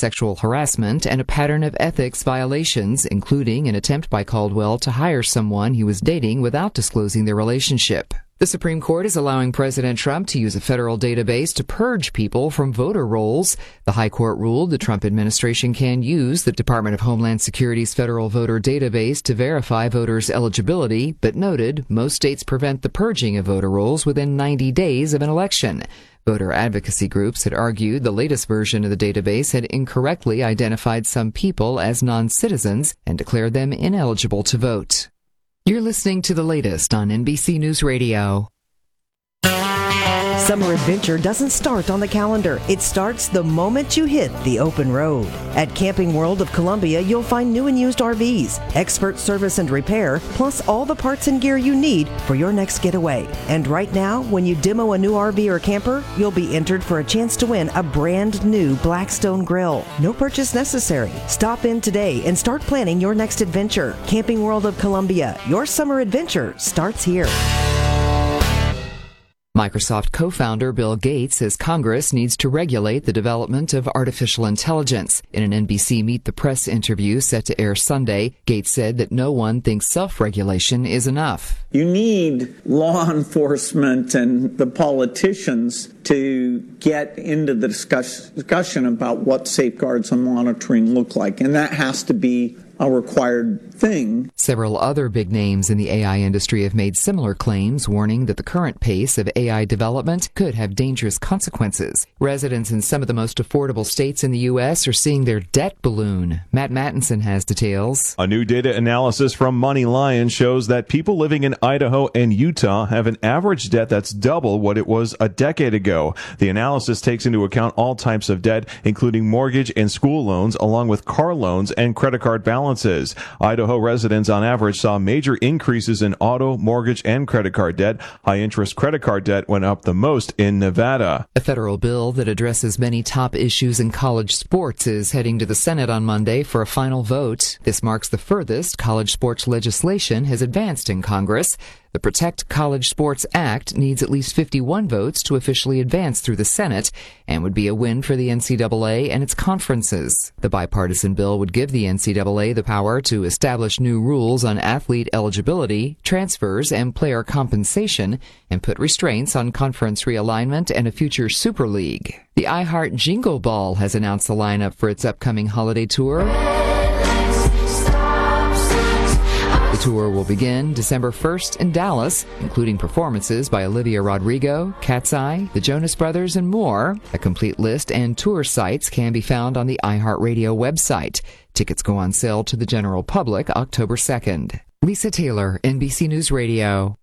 sexual harassment and a pattern of ethics violations, including an attempt by Caldwell to hire someone he was dating without disclosing their relationship. The Supreme Court is allowing President Trump to use a federal database to purge people from voter rolls. The High Court ruled the Trump administration can use the Department of Homeland Security's federal voter database to verify voters' eligibility, but noted most states prevent the purging of voter rolls within 90 days of an election. Voter advocacy groups had argued the latest version of the database had incorrectly identified some people as non-citizens and declared them ineligible to vote. You're listening to the latest on NBC News Radio. Summer adventure doesn't start on the calendar. It starts the moment you hit the open road. At Camping World of Columbia, you'll find new and used RVs, expert service and repair, plus all the parts and gear you need for your next getaway. And right now, when you demo a new RV or camper, you'll be entered for a chance to win a brand new Blackstone grill. No purchase necessary. Stop in today and start planning your next adventure. Camping World of Columbia, your summer adventure starts here. Microsoft co-founder Bill Gates says Congress needs to regulate the development of artificial intelligence. In an NBC Meet the Press interview set to air Sunday, Gates said that no one thinks self-regulation is enough. You need law enforcement and the politicians to get into the discussion about what safeguards and monitoring look like, and that has to be a required thing. Several other big names in the AI industry have made similar claims, warning that the current pace of AI development could have dangerous consequences. Residents in some of the most affordable states in the U.S. are seeing their debt balloon. Matt Mattinson has details. A new data analysis from Money Lion shows that people living in Idaho and Utah have an average debt that's double what it was a decade ago. The analysis takes into account all types of debt, including mortgage and school loans, along with car loans and credit card balances. Idaho residents on average saw major increases in auto, mortgage, and credit card debt. High-interest credit card debt went up the most in Nevada. A federal bill that addresses many top issues in college sports is heading to the Senate on Monday for a final vote. This marks the furthest college sports legislation has advanced in Congress. The Protect College Sports Act needs at least 51 votes to officially advance through the Senate and would be a win for the NCAA and its conferences. The bipartisan bill would give the NCAA the power to establish new rules on athlete eligibility, transfers, and player compensation, and put restraints on conference realignment and a future Super League. The iHeart Jingle Ball has announced the lineup for its upcoming holiday tour. The tour will begin December 1st in Dallas, including performances by Olivia Rodrigo, Cat's Eye, the Jonas Brothers, and more. A complete list and tour sites can be found on the iHeartRadio website. Tickets go on sale to the general public October 2nd. Lisa Taylor, NBC News Radio.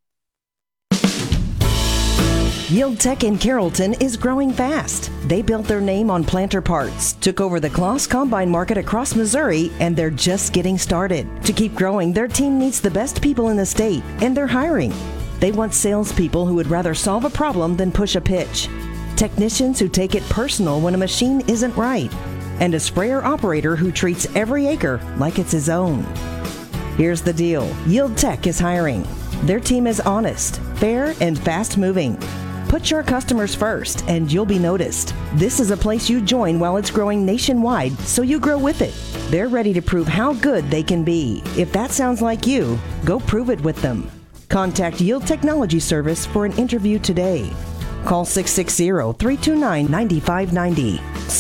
Yield Tech in Carrollton is growing fast. They built their name on planter parts, took over the Kloss Combine market across Missouri, and they're just getting started. To keep growing, their team needs the best people in the state, and they're hiring. They want salespeople who would rather solve a problem than push a pitch, technicians who take it personal when a machine isn't right, and a sprayer operator who treats every acre like it's his own. Here's the deal. Yield Tech is hiring. Their team is honest, fair, and fast-moving. Put your customers first, and you'll be noticed. This is a place you join while it's growing nationwide, so you grow with it. They're ready to prove how good they can be. If that sounds like you, go prove it with them. Contact Yield Technology Service for an interview today. Call 660-329-9590,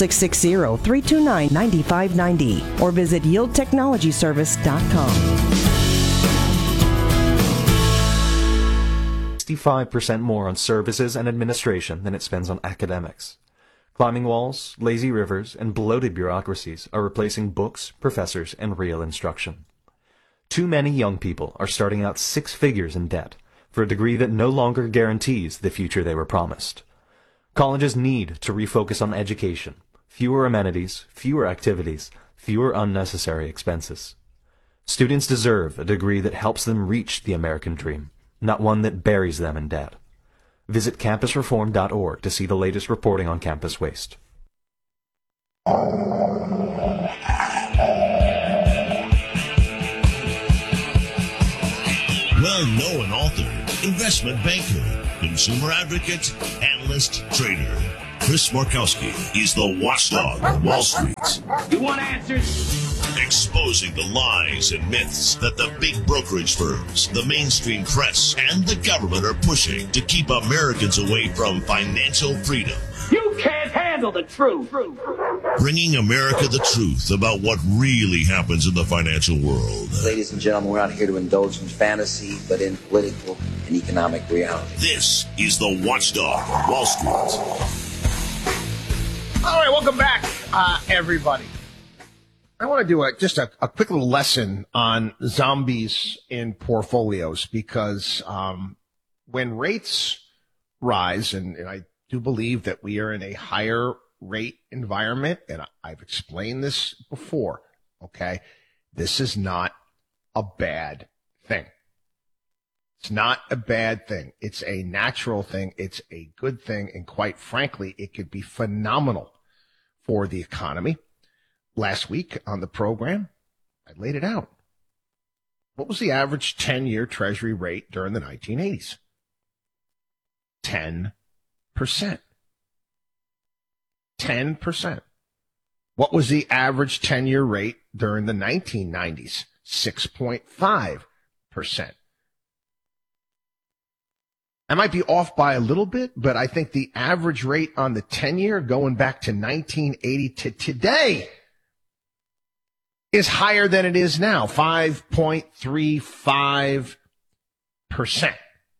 660-329-9590, or visit yieldtechnologyservice.com. 65% more on services and administration than it spends on academics. Climbing walls, lazy rivers, and bloated bureaucracies are replacing books, professors, and real instruction. Too many young people are starting out 6 figures in debt for a degree that no longer guarantees the future they were promised. Colleges need to refocus on education, fewer amenities, fewer activities, fewer unnecessary expenses. Students deserve a degree that helps them reach the American dream, not one that buries them in debt. Visit campusreform.org to see the latest reporting on campus waste. Well-known author, investment banker, consumer advocate, analyst, trader. Chris Markowski is the watchdog of Wall Street. You want answers? Exposing the lies and myths that the big brokerage firms, the mainstream press, and the government are pushing to keep Americans away from financial freedom. You can't handle the truth. Bringing America the truth about what really happens in the financial world. Ladies and gentlemen, we're not here to indulge in fantasy, but in political and economic reality. This is the watchdog of Wall Street. All right, welcome back, everybody. I want to do just a quick little lesson on zombies in portfolios because when rates rise, and I do believe that we are in a higher rate environment, and I've explained this before, okay? This is not a bad thing. It's not a bad thing. It's a natural thing. It's a good thing, and quite frankly, it could be phenomenal for the economy. Last week on the program, I laid it out. What was the average 10-year Treasury rate during the 1980s? 10%. 10%. What was the average 10-year rate during the 1990s? 6.5%. I might be off by a little bit, but I think the average rate on the 10-year going back to 1980 to today is higher than it is now, 5.35%.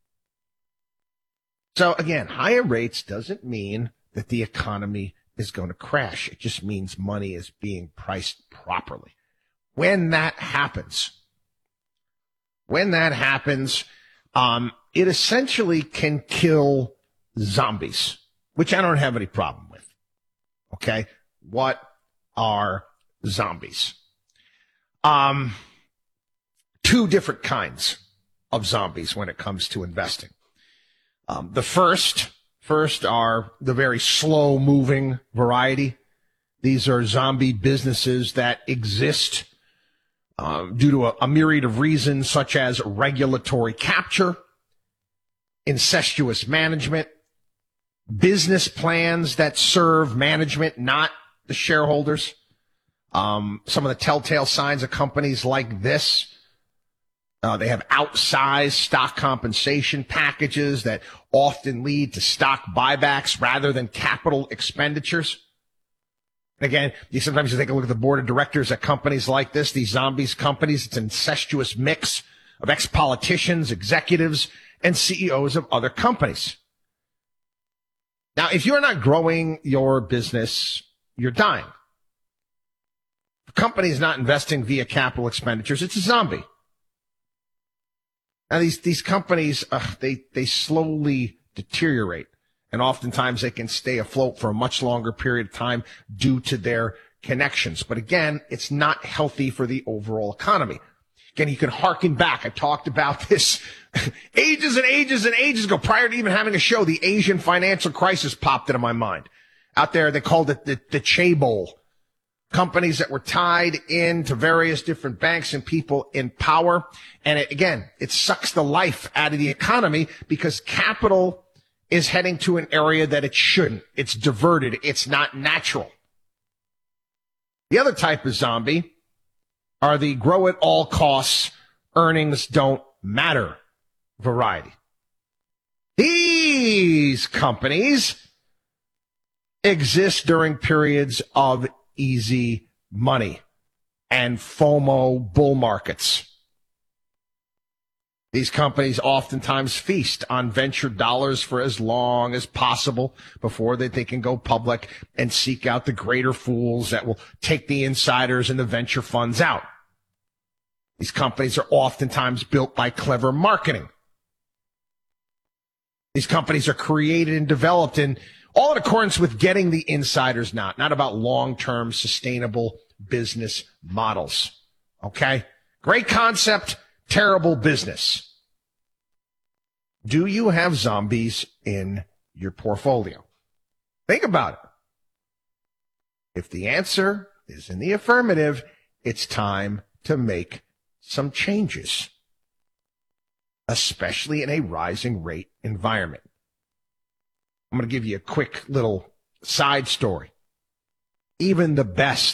So again, higher rates doesn't mean that the economy is going to crash. It just means money is being priced properly. When that happens, it essentially can kill zombies, which I don't have any problem with. Okay? What are zombies? Two different kinds of zombies when it comes to investing. The first are the very slow-moving variety. These are zombie businesses that exist due to a myriad of reasons, such as regulatory capture, incestuous management, business plans that serve management, not the shareholders. Some of the telltale signs of companies like this, they have outsized stock compensation packages that often lead to stock buybacks rather than capital expenditures. Again, sometimes you take a look at the board of directors at companies like this, these zombies companies. It's an incestuous mix of ex-politicians, executives, and CEOs of other companies. Now, if you're not growing your business, you're dying. The company is not investing via capital expenditures. It's a zombie. Now, these companies, they slowly deteriorate, and oftentimes they can stay afloat for a much longer period of time due to their connections. But again, it's not healthy for the overall economy. Again, you can harken back. I talked about this ages and ages and ages ago, prior to even having a show. The Asian financial crisis popped into my mind. Out there, they called it the chaebol. Companies that were tied into various different banks and people in power. And it sucks the life out of the economy because capital is heading to an area that it shouldn't. It's diverted. It's not natural. The other type of zombie are the grow at all costs, earnings don't matter variety. These companies exist during periods of easy money and FOMO bull markets. These companies oftentimes feast on venture dollars for as long as possible before they can go public and seek out the greater fools that will take the insiders and the venture funds out. These companies are oftentimes built by clever marketing. These companies are created and developed all in accordance with getting the insiders not about long-term sustainable business models. Okay? Great concept, terrible business. Do you have zombies in your portfolio? Think about it. If the answer is in the affirmative, it's time to make some changes, especially in a rising rate environment. I'm going to give you a quick little Side story. Even the best